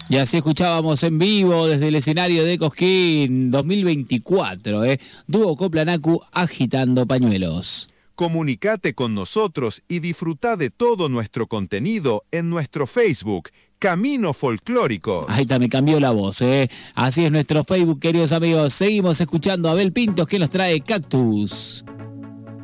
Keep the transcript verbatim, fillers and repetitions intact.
Y así escuchábamos en vivo desde el escenario de Cosquín dos mil veinticuatro, ¿eh? Dúo Coplanacu agitando pañuelos. Comunicate con nosotros y disfruta de todo nuestro contenido en nuestro Facebook, Camino Folclóricos. Ahí está, me cambió la voz, ¿eh? Así es nuestro Facebook, queridos amigos. Seguimos escuchando a Abel Pintos, que nos trae Cactus.